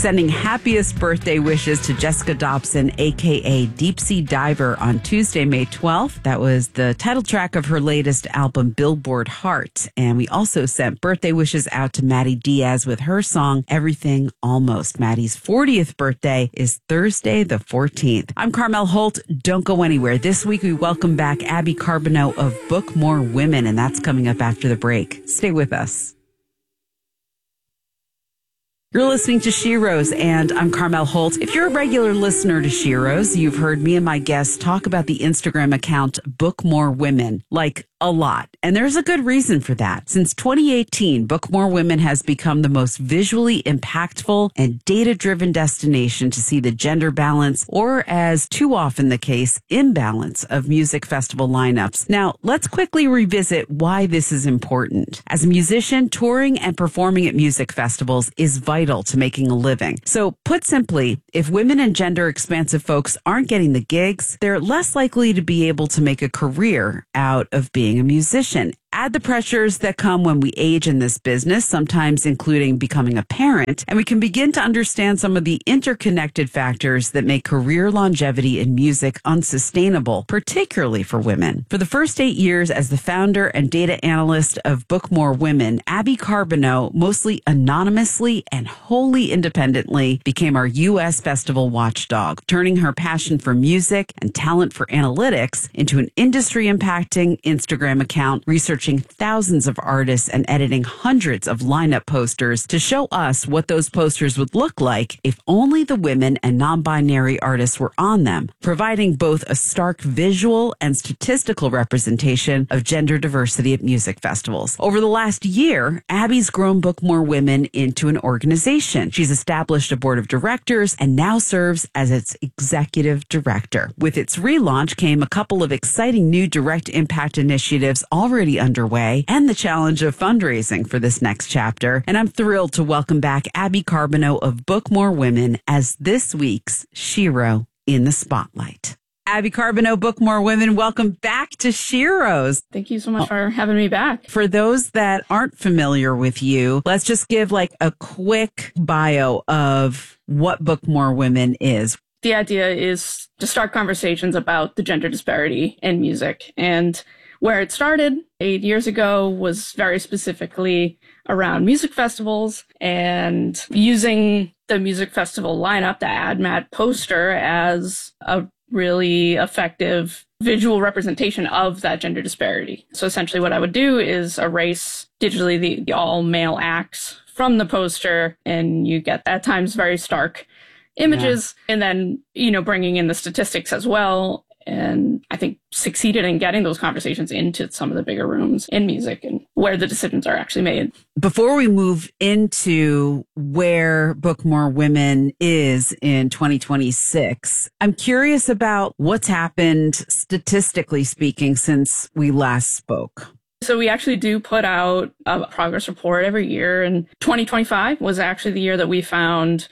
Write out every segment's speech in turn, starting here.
sending happiest birthday wishes to Jessica Dobson, a.k.a. Deep Sea Diver, on Tuesday, May 12th. That was the title track of her latest album, Billboard Heart. And we also sent birthday wishes out to Maddie Diaz with her song, Everything Almost. Maddie's 40th birthday is Thursday, the 14th. I'm Carmel Holt. Don't go anywhere. This week, we welcome back Abby Carbonneau of Book More Women, and that's coming up after the break. Stay with us. You're listening to Sheroes, and I'm Carmel Holt. If you're a regular listener to Sheroes, you've heard me and my guests talk about the Instagram account Book More Women, like a lot. And there's a good reason for that. Since 2018, Book More Women has become the most visually impactful and data-driven destination to see the gender balance, or as too often the case, imbalance of music festival lineups. Now, let's quickly revisit why this is important. As a musician, touring and performing at music festivals is vital to making a living. So, put simply, if women and gender expansive folks aren't getting the gigs, they're less likely to be able to make a career out of being a musician. Add the pressures that come when we age in this business, sometimes including becoming a parent, and we can begin to understand some of the interconnected factors that make career longevity in music unsustainable, particularly for women. For the first 8 years as the founder and data analyst of Book More Women, Abby Carbonneau, mostly anonymously and wholly independently, became our U.S. festival watchdog, turning her passion for music and talent for analytics into an industry-impacting Instagram account, researching thousands of artists and editing hundreds of lineup posters to show us what those posters would look like if only the women and non-binary artists were on them, providing both a stark visual and statistical representation of gender diversity at music festivals. Over the last year, Abby's grown Book More Women into an organization. She's established a board of directors and now serves as its executive director. With its relaunch came a couple of exciting new direct impact initiatives already underway and the challenge of fundraising for this next chapter. And I'm thrilled to welcome back Abby Carbonneau of Book More Women as this week's Shero in the Spotlight. Abby Carbonneau, Book More Women, welcome back to Sheroes. Thank you so much for having me back. For those that aren't familiar with you, let's just give like a quick bio of what Book More Women is. The idea is to start conversations about the gender disparity in music. And where it started 8 years ago was very specifically around music festivals and using the music festival lineup, the AdMat poster, as a really effective visual representation of that gender disparity. So essentially what I would do is erase digitally the all male acts from the poster, and you get at times very stark images, and then, bringing in the statistics as well. And I think succeeded in getting those conversations into some of the bigger rooms in music and where the decisions are actually made. Before we move into where Book More Women is in 2026, I'm curious about what's happened statistically speaking since we last spoke. So we actually do put out a progress report every year, and 2025 was actually the year that we found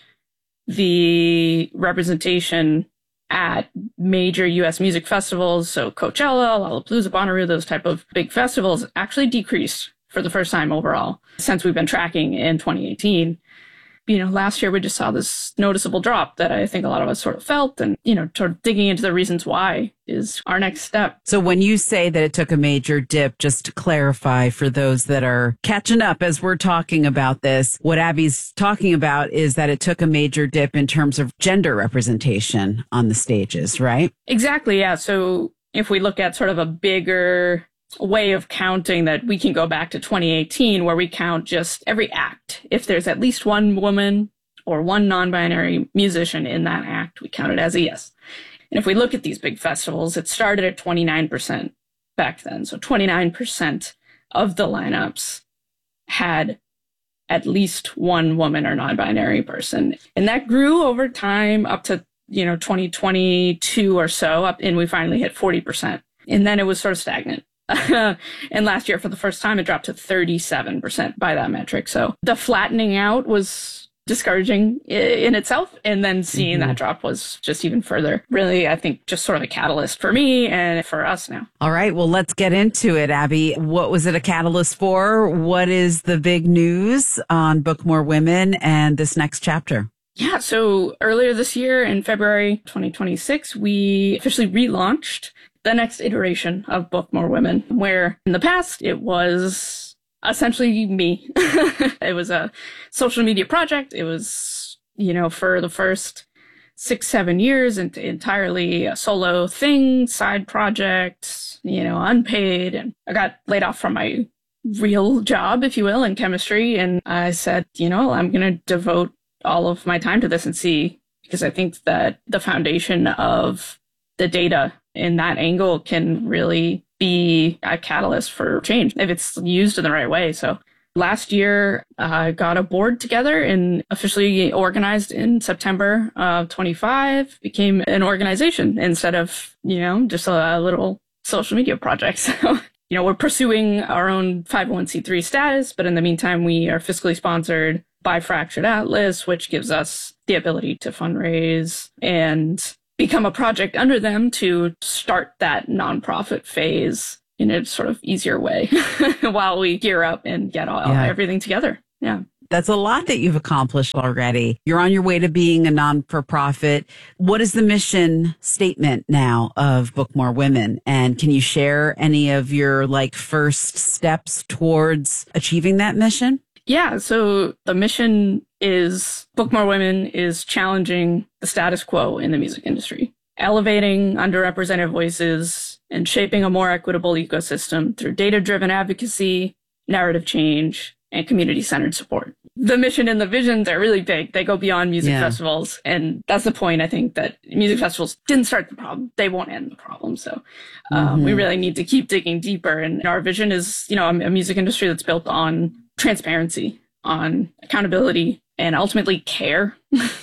the representation at major U.S. music festivals, so Coachella, Lollapalooza, Bonnaroo, those type of big festivals, actually decreased for the first time overall since we've been tracking in 2018. Last year we just saw this noticeable drop that I think a lot of us sort of felt, and, sort of digging into the reasons why is our next step. So when you say that it took a major dip, just to clarify for those that are catching up as we're talking about this, what Abby's talking about is that it took a major dip in terms of gender representation on the stages, right? Exactly, yeah. So if we look at sort of a bigger way of counting, that we can go back to 2018, where we count just every act. If there's at least one woman or one non-binary musician in that act, we count it as a yes. And if we look at these big festivals, it started at 29% back then. So 29% of the lineups had at least one woman or non-binary person. And that grew over time up to, 2022 or so, and we finally hit 40%. And then it was sort of stagnant. And last year, for the first time, it dropped to 37% by that metric. So the flattening out was discouraging in itself. And then seeing that drop was just even further, really, I think, just sort of a catalyst for me and for us now. All right. Well, let's get into it, Abby. What was it a catalyst for? What is the big news on Book More Women and this next chapter? Yeah, so earlier this year in February 2026, we officially relaunched the next iteration of Book More Women, where in the past it was essentially me. It was a social media project. It was, for the first 6-7 years, entirely a solo thing, side project, unpaid. And I got laid off from my real job, if you will, in chemistry. And I said, I'm going to devote all of my time to this and see, because I think that the foundation of the data in that angle can really be a catalyst for change if it's used in the right way. So last year, I got a board together and officially organized in September of 25, became an organization instead of, just a little social media project. So, we're pursuing our own 501c3 status, but in the meantime, we are fiscally sponsored by Fractured Atlas, which gives us the ability to fundraise and become a project under them to start that nonprofit phase in a sort of easier way while we gear up and get everything together. Yeah. That's a lot that you've accomplished already. You're on your way to being a non-for-profit. What is the mission statement now of Book More Women? And can you share any of your first steps towards achieving that mission? Yeah, so the mission is Book More Women is challenging the status quo in the music industry, elevating underrepresented voices and shaping a more equitable ecosystem through data-driven advocacy, narrative change, and community-centered support. The mission and the visions are really big. They go beyond music festivals. And that's the point, I think, that music festivals didn't start the problem. They won't end the problem. So we really need to keep digging deeper. And our vision is, a music industry that's built on transparency, on accountability, and ultimately care.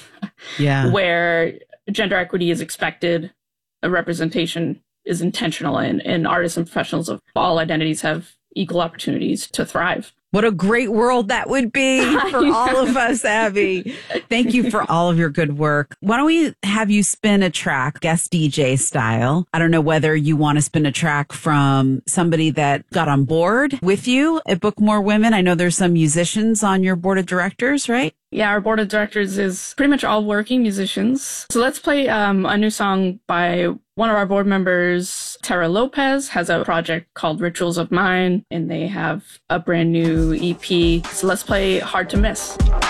Where gender equity is expected, a representation is intentional, and artists and professionals of all identities have equal opportunities to thrive. What a great world that would be for all of us, Abby. Thank you for all of your good work. Why don't we have you spin a track, guest DJ style? I don't know whether you want to spin a track from somebody that got on board with you at Book More Women. I know there's some musicians on your board of directors, right? Yeah, our board of directors is pretty much all working musicians. So let's play a new song by one of our board members. Tara Lopez has a project called Rituals of Mine, and they have a brand new EP. So let's play Hard to Miss.